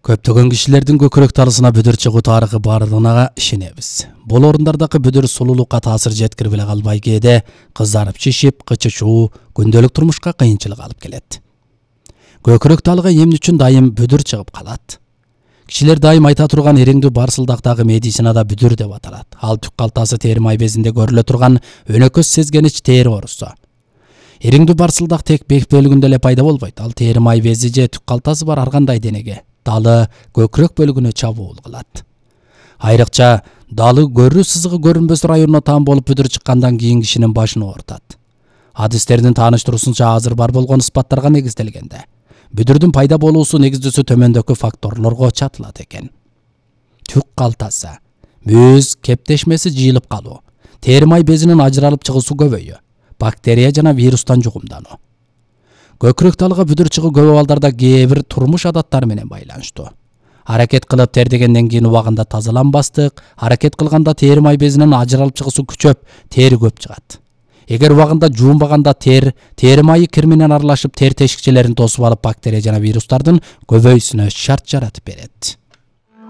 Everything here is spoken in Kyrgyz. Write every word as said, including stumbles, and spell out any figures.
Көптөгөн кишилердин көкүрөк талысына бүдүр чыгуу тарыхы бардыгына ишенебиз. Бул орундардагы бүдүр сулуулукка таасир жеткирбей калбай кээде кызарып шишип, кычышуу, күндөлүк турмушка кыйынчылык алып келет. Көкүрөк талыга эмне үчүн дайым бүдүр чыгып калат? Кишилер дайым айта турган ириңдүү барсылдактагы медицинада бүдүр деп аталат. Ал түк калтасы тери май безинде көрүлө турган өнөкөс сезгенич тери оорусу. Ириңдүү барсылдак тек бек бөлүгүндө эле пайда болбойт. Ал тери май бези же түк калтасы бар ар кандай денеге, далы көкүрөк бөлүгүнө чабуул кылат. Айрыкча далы көрүү сызыгы көрүнбөс районуна таан болуп бүдүр чыккандан кийин кишинин башын оорутат. Адистердин тааныштыруусунча азыр бар болгон испаттарга негизделгенде бүдүрдүн пайда болуусу негиздүүсү төмөндөгү факторлорго чатылат экен. Түк калтасы, мүйүз кептешмеси жыйылып калуу, тери май безинин ажыралып чыгуусу көбөйүү, бактерия жана вирустан жугумдануу. Көкүрөк талыга бүдүр чыгуу көп абалдарда кээ бир турмуш адаттары менен байланыштуу. Аракет кылып тердегенден кийин убагында тазаланбастык, аракет кылганда тери май безинин ажыралып чыгуусу күчөп, тери көп чыгат. Эгер убагында жуунбаганда тер, тери майы кир менен аралашып тер тешикчелерин тосуп алып бактерия жана вирустардын көбөйүүсүнө шарт жаратып берет.